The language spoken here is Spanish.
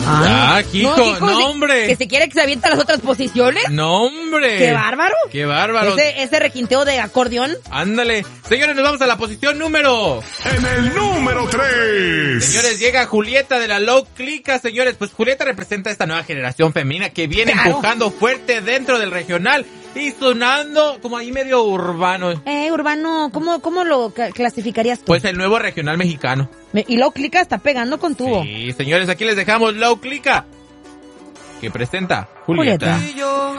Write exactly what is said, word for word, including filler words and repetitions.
Ah, hijo, no, hijo, no, hombre. Que se quiere que se avienta las otras posiciones. No, hombre. Qué bárbaro. Qué bárbaro. Ese, ese requinteo de acordeón. Ándale. Señores, nos vamos a la posición número... En el número tres. Señores, llega Julieta de la Low Clica, señores. Pues Julieta representa esta nueva generación femenina que viene claro. empujando fuerte dentro del regional y sonando como ahí medio urbano. Eh, urbano, ¿cómo, cómo lo clasificarías tú? Pues el nuevo regional mexicano. Me, y Low Clica está pegando con tubo. Sí, señores, aquí les dejamos Low Clica, que presenta Julieta. Julieta.